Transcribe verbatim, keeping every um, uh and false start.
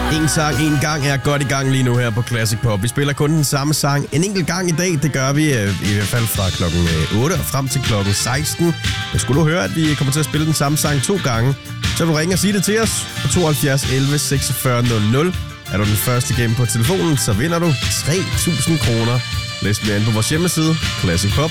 En sang, en gang er godt i gang lige nu her på Classic Pop. Vi spiller kun den samme sang en enkelt gang i dag. Det gør vi øh, i hvert fald fra klokken otte og frem til klokken seksten. Men skulle du høre, at vi kommer til at spille den samme sang to gange, så vil du ringe og sige det til os på tooghalvfjerds elleve seksogfyrre nul nul. Er du den første igennem på telefonen, så vinder du tre tusind kroner. Læs mere ind på vores hjemmeside, Classic Pop